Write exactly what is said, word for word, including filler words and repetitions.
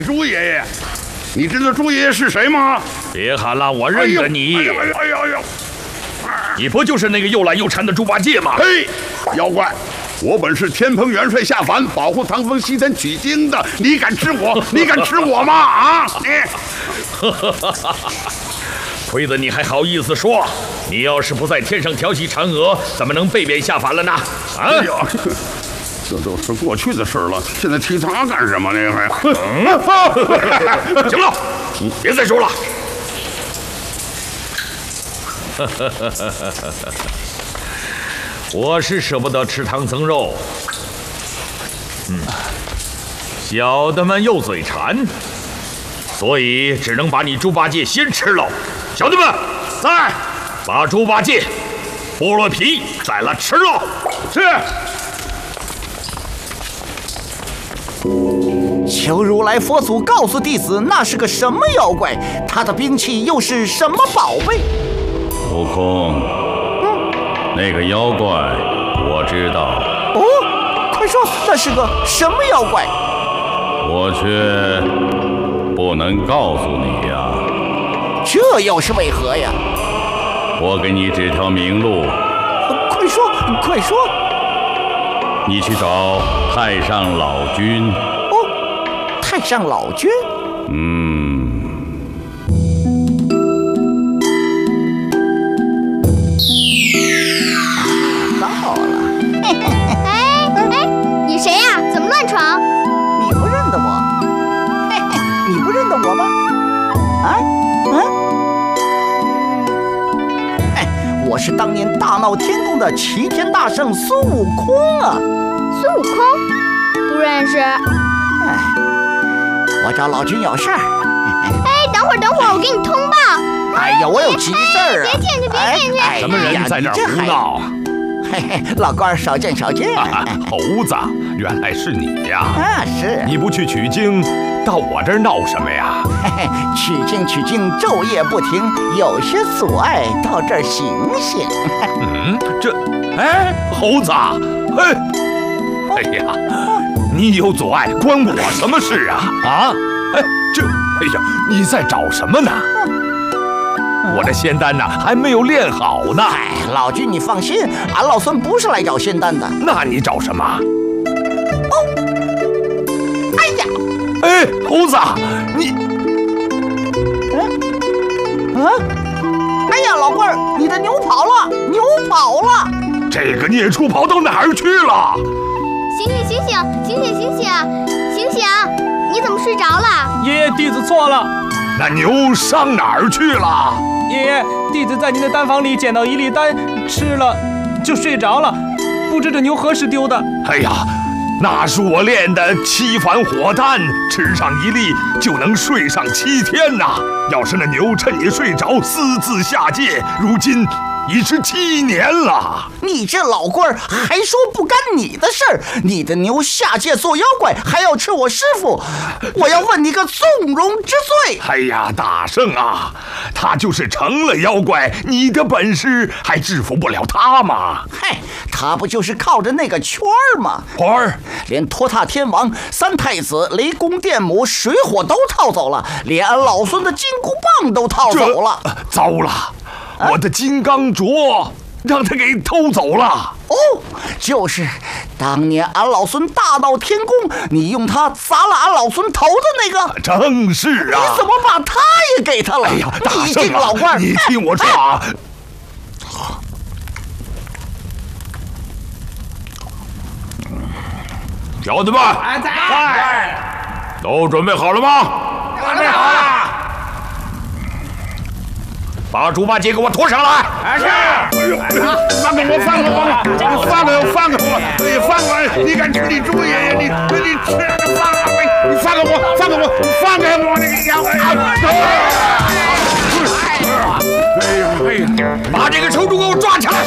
猪爷爷，你知道猪爷爷是谁吗？ 别喊了，我认得你。 哎呦哎呦哎呦哎呦！ 你不就是那个又懒又馋的猪八戒吗？ 嘿，妖怪！我本是天蓬元帅下凡保护唐风西天取经的，你敢吃我？你敢吃我吗？啊！你， 亏得你还好意思说！你要是不在天上调戏嫦娥，怎么能被贬下凡了呢？啊！ 哎呀，这都是过去的事了，现在提他干什么呢？还？ 嗯、行了，别再说了。我是舍不得吃唐僧肉，嗯，小的们又嘴馋，所以只能把你猪八戒先吃了。小的们，来，把猪八戒剥了皮，宰了吃了。 是。 求如来佛祖告诉弟子，那是个什么妖怪？他的兵器又是什么宝贝？ 悟空。那个妖怪我知道。 哦，快说，那是个什么妖怪？ 我却不能告诉你呀。 这又是为何呀？ 我给你指条明路。 快说，快说。 你去找太上老君。 哦，太上老君？ 嗯。 你不认得我？嘿嘿，你不认得我吗？啊？嗯？哎，我是当年大闹天宫的齐天大圣孙悟空啊！ 孙悟空？不认识。哎， 我找老君有事儿。 哎，等会儿，等会儿，我给你通报。 哎呀，我有急事儿啊！ 别进去，别进去！ 哎，什么人在这儿胡闹啊？ 嘿嘿，老官少见少见。 啊、猴子，原来是你呀！ 啊，是。 你不去取经，到我这儿闹什么呀？ 嘿嘿，取经取经，昼夜不停，有些阻碍，到这儿醒醒。 嗯，这，哎，猴子，嘿，哎呀，你有阻碍，关我什么事啊？啊，哎，这，哎呀，你在找什么呢？我这仙丹呢，还没有练好呢。 哎，老君你放心，俺老孙不是来找仙丹的。 那你找什么？ 哦，哎呀， 哎，猴子，你， 嗯，啊，哎呀，老官儿，你的牛跑了，牛跑了。 这个孽畜跑到哪儿去了？ 醒醒醒醒醒醒醒醒醒醒！你怎么睡着了？ 爷爷，弟子错了。 那牛上哪儿去了？ 爷爷，弟子在您的丹房里捡到一粒丹，吃了就睡着了，不知这牛何时丢的。 哎呀，那是我炼的七凡火丹，吃上一粒就能睡上七天呐！要是那牛趁你睡着私自下界，如今已是七年了。 你这老官儿还说不干你的事儿？你的牛下界做妖怪，还要吃我师傅，我要问你个纵容之罪。 哎呀，大圣啊，他就是成了妖怪，你的本事还制服不了他吗？ 嗨，他不就是靠着那个圈儿吗？ 圈儿， 连托塔天王、三太子、雷公电母、水火都套走了，连俺老孙的金箍棒都套走了。 糟了！我的金刚镯让他给偷走了。 哦，就是当年俺老孙大闹天宫，你用它砸了俺老孙头的那个。 正是啊！ 你怎么把他也给他了？ 哎呀，大你圣啊， 老官， 你听我说啊！小子们，在，都准备好了吗？ 准备好了。 把猪八戒给我拖上来！ 是。 哎呦，放开我，放开我，放开我，放开我！你放开！你敢吃你猪爷爷？你你吃放开我！你放开我，放开我，放开我！这个妖怪！哎呀哎呀！ 把这个臭猪给我抓起来！